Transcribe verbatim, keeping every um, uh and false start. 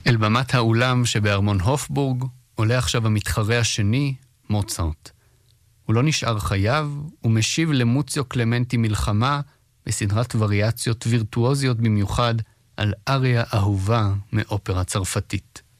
אל במת האולם שבארמון הופבורג עולה עכשיו המתחרה השני, מוצרט. הוא לא נשאר חייו, הוא משיב למוציו קלמנטי מלחמה בסדרת וריאציות וירטואוזיות במיוחד על אריה אהובה מאופרה צרפתית.